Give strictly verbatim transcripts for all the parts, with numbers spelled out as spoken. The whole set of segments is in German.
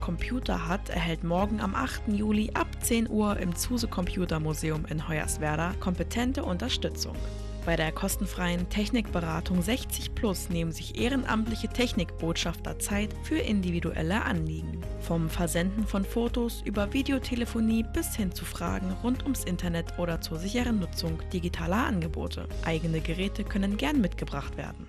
Computer hat, erhält morgen am achten Juli ab zehn Uhr im Zuse Computermuseum in Hoyerswerda kompetente Unterstützung. Bei der kostenfreien Technikberatung sechzig plus nehmen sich ehrenamtliche Technikbotschafter Zeit für individuelle Anliegen. Vom Versenden von Fotos über Videotelefonie bis hin zu Fragen rund ums Internet oder zur sicheren Nutzung digitaler Angebote. Eigene Geräte können gern mitgebracht werden.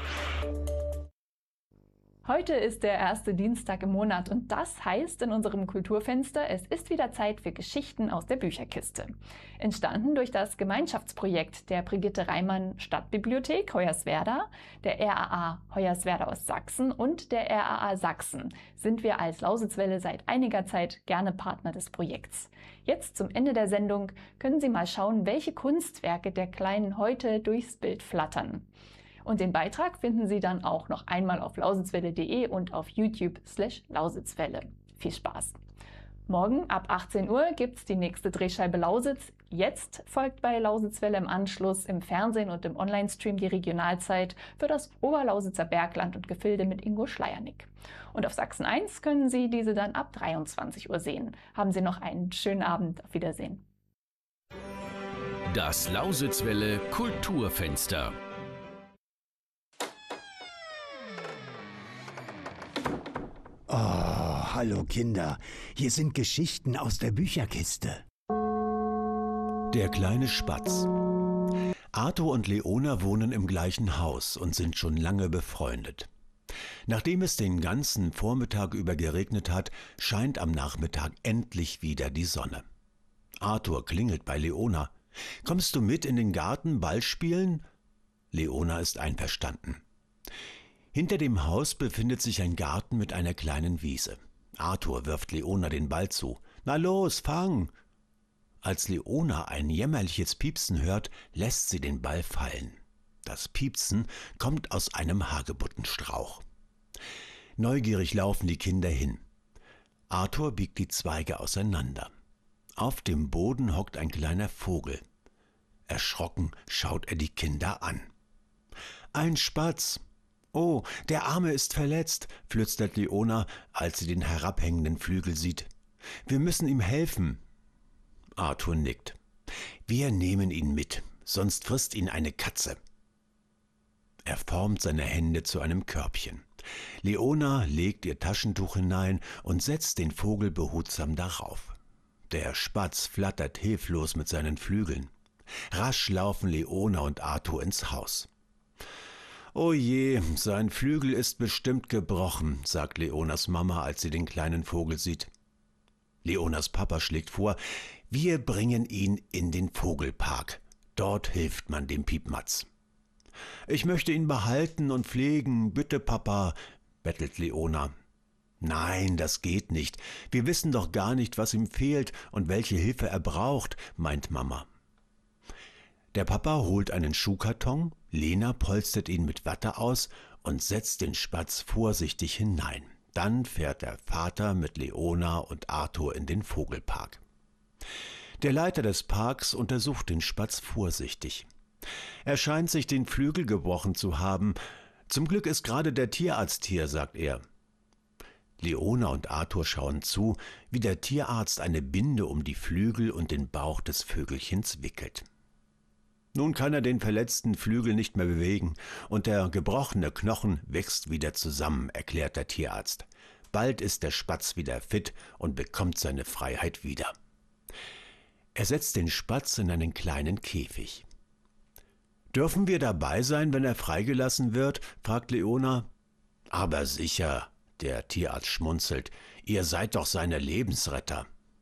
Heute ist der erste Dienstag im Monat und das heißt in unserem Kulturfenster, es ist wieder Zeit für Geschichten aus der Bücherkiste. Entstanden durch das Gemeinschaftsprojekt der Brigitte Reimann Stadtbibliothek Hoyerswerda, der R A A Hoyerswerda Ostsachsen und der R A A Sachsen sind wir als Lausitzwelle seit einiger Zeit gerne Partner des Projekts. Jetzt zum Ende der Sendung können Sie mal schauen, welche Kunstwerke der Kleinen heute durchs Bild flattern. Und den Beitrag finden Sie dann auch noch einmal auf lausitzwelle punkt de und auf YouTube slash lausitzwelle. Viel Spaß! Morgen ab achtzehn Uhr gibt's die nächste Drehscheibe Lausitz. Jetzt folgt bei Lausitzwelle im Anschluss im Fernsehen und im Online-Stream die Regionalzeit für das Oberlausitzer Bergland und Gefilde mit Ingo Schleiernick. Und auf Sachsen eins können Sie diese dann ab dreiundzwanzig Uhr sehen. Haben Sie noch einen schönen Abend. Auf Wiedersehen. Das Lausitzwelle Kulturfenster. Oh, hallo Kinder, hier sind Geschichten aus der Bücherkiste. Der kleine Spatz. Arthur und Leona wohnen im gleichen Haus und sind schon lange befreundet. Nachdem es den ganzen Vormittag über geregnet hat, scheint am Nachmittag endlich wieder die Sonne. Arthur klingelt bei Leona. »Kommst du mit in den Garten Ball spielen?« Leona ist einverstanden. Hinter dem Haus befindet sich ein Garten mit einer kleinen Wiese. Arthur wirft Leona den Ball zu. »Na los, fang!« Als Leona ein jämmerliches Piepsen hört, lässt sie den Ball fallen. Das Piepsen kommt aus einem Hagebuttenstrauch. Neugierig laufen die Kinder hin. Arthur biegt die Zweige auseinander. Auf dem Boden hockt ein kleiner Vogel. Erschrocken schaut er die Kinder an. »Ein Spatz!« »Oh, der Arme ist verletzt«, flüstert Leona, als sie den herabhängenden Flügel sieht. »Wir müssen ihm helfen.« Arthur nickt. »Wir nehmen ihn mit, sonst frisst ihn eine Katze.« Er formt seine Hände zu einem Körbchen. Leona legt ihr Taschentuch hinein und setzt den Vogel behutsam darauf. Der Spatz flattert hilflos mit seinen Flügeln. Rasch laufen Leona und Arthur ins Haus. »Oh je, sein Flügel ist bestimmt gebrochen«, sagt Leonas Mama, als sie den kleinen Vogel sieht. Leonas Papa schlägt vor, wir bringen ihn in den Vogelpark. Dort hilft man dem Piepmatz. »Ich möchte ihn behalten und pflegen, bitte Papa«, bettelt Leona. »Nein, das geht nicht. Wir wissen doch gar nicht, was ihm fehlt und welche Hilfe er braucht«, meint Mama. Der Papa holt einen Schuhkarton, Lena polstert ihn mit Watte aus und setzt den Spatz vorsichtig hinein. Dann fährt der Vater mit Leona und Arthur in den Vogelpark. Der Leiter des Parks untersucht den Spatz vorsichtig. Er scheint sich den Flügel gebrochen zu haben. Zum Glück ist gerade der Tierarzt hier, sagt er. Leona und Arthur schauen zu, wie der Tierarzt eine Binde um die Flügel und den Bauch des Vögelchens wickelt. Nun kann er den verletzten Flügel nicht mehr bewegen und der gebrochene Knochen wächst wieder zusammen, erklärt der Tierarzt. Bald ist der Spatz wieder fit und bekommt seine Freiheit wieder. Er setzt den Spatz in einen kleinen Käfig. »Dürfen wir dabei sein, wenn er freigelassen wird?« fragt Leona. »Aber sicher«, der Tierarzt schmunzelt, »ihr seid doch seine Lebensretter.«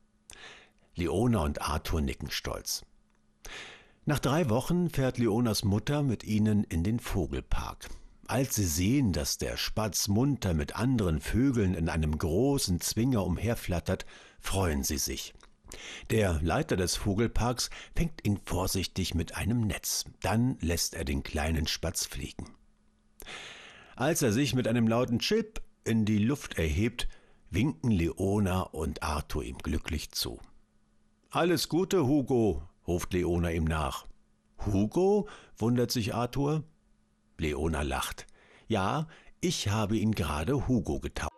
Leona und Arthur nicken stolz. Nach drei Wochen fährt Leonas Mutter mit ihnen in den Vogelpark. Als sie sehen, dass der Spatz munter mit anderen Vögeln in einem großen Zwinger umherflattert, freuen sie sich. Der Leiter des Vogelparks fängt ihn vorsichtig mit einem Netz. Dann lässt er den kleinen Spatz fliegen. Als er sich mit einem lauten Chip in die Luft erhebt, winken Leona und Arthur ihm glücklich zu. »Alles Gute, Hugo«, ruft Leona ihm nach. »Hugo?«, wundert sich Arthur. Leona lacht. »Ja, ich habe ihn gerade Hugo getauft.«